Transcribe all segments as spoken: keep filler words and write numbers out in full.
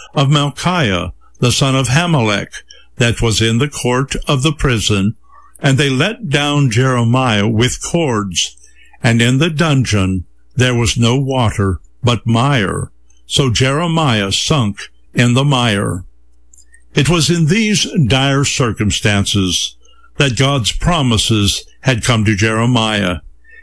of Malchiah, the son of Hamelech, that was in the court of the prison, and they let down Jeremiah with cords, and in the dungeon there was no water, but mire. So Jeremiah sunk in the mire. It was in these dire circumstances that God's promises had come to Jeremiah.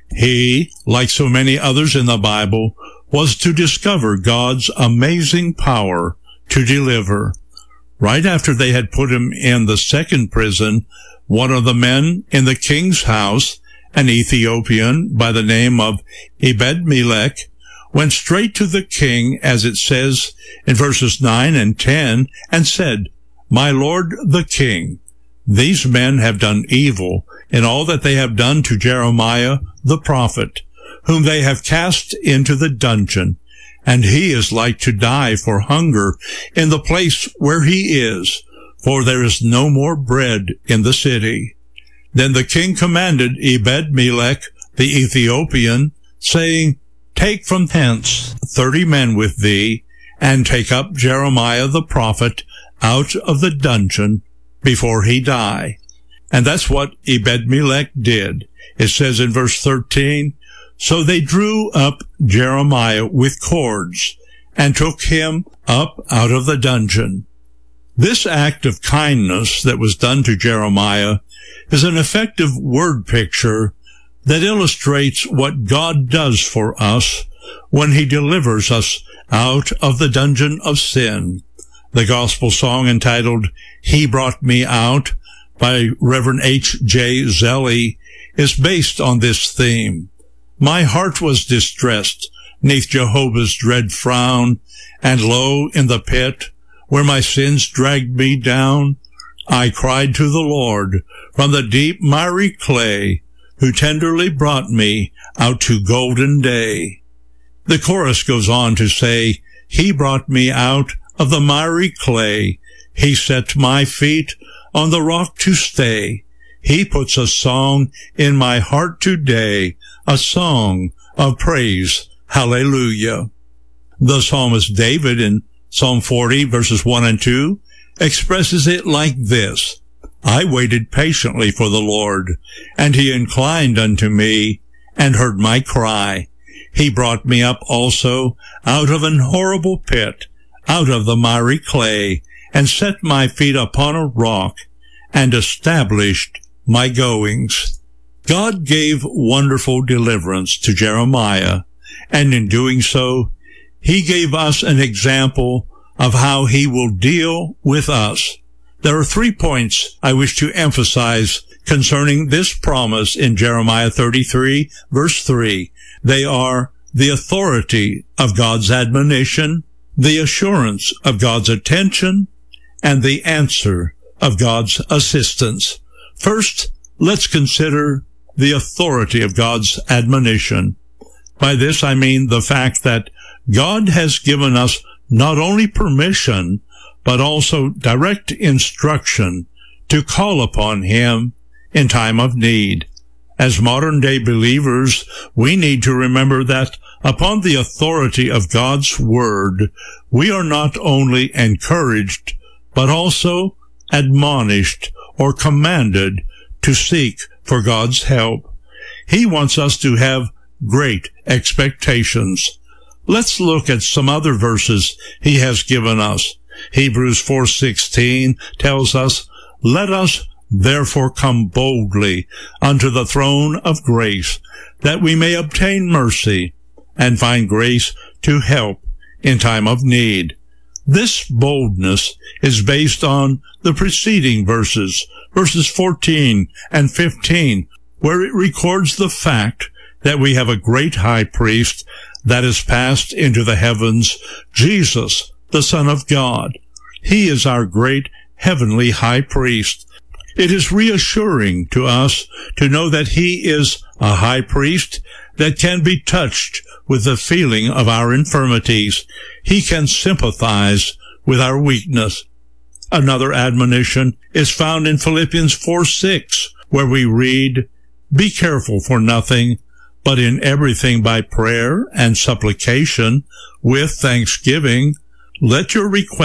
He, like so many others in the Bible, was to discover God's amazing power to deliver. Right after they had put him in the second prison, one of the men in the king's house, an Ethiopian by the name of Ebed-Melech, went straight to the king, as it says in verses nine and ten, and said, "My lord the king, these men have done evil in all that they have done to Jeremiah the prophet, whom they have cast into the dungeon, and he is like to die for hunger in the place where he is, for there is no more bread in the city." Then the king commanded Ebed-Melech the Ethiopian, saying, "Take from hence thirty men with thee, and take up Jeremiah the prophet out of the dungeon before he die." And that's what Ebed-Melech did. It says in verse thirteen, "So they drew up Jeremiah with cords, and took him up out of the dungeon." This act of kindness that was done to Jeremiah is an effective word picture that illustrates what God does for us when he delivers us out of the dungeon of sin. The gospel song entitled, "He Brought Me Out," by Reverend H J Zelly, is based on this theme. "My heart was distressed neath Jehovah's dread frown, and lo, in the pit, where my sins dragged me down, I cried to the Lord from the deep miry clay, who tenderly brought me out to golden day." The chorus goes on to say, "He brought me out of the miry clay. He set my feet on the rock to stay. He puts a song in my heart today, a song of praise. Hallelujah." The psalmist David in Psalm forty, verses one and two, expresses it like this: "I waited patiently for the Lord, and he inclined unto me, and heard my cry. He brought me up also out of an horrible pit, out of the miry clay, and set my feet upon a rock, and established my goings." God gave wonderful deliverance to Jeremiah, and in doing so, he gave us an example of how he will deal with us. There are three points I wish to emphasize concerning this promise in Jeremiah thirty-three, verse three. They are the authority of God's admonition, the assurance of God's attention, and the answer of God's assistance. First, let's consider the authority of God's admonition. By this I mean the fact that God has given us not only permission, but also direct instruction to call upon him in time of need. As modern-day believers, we need to remember that upon the authority of God's Word, we are not only encouraged, but also admonished or commanded to seek for God's help. He wants us to have great expectations. Let's look at some other verses he has given us. Hebrews four sixteen tells us, "Let us therefore come boldly unto the throne of grace, that we may obtain mercy and find grace to help in time of need." This boldness is based on the preceding verses, verses fourteen and fifteen, where it records the fact that we have a great high priest that is passed into the heavens, Jesus, the Son of God. He is our great heavenly high priest. It is reassuring to us to know that he is a high priest that can be touched with the feeling of our infirmities. He can sympathize with our weakness. Another admonition is found in Philippians four six, where we read, "Be careful for nothing, but in everything by prayer and supplication, with thanksgiving, let your requests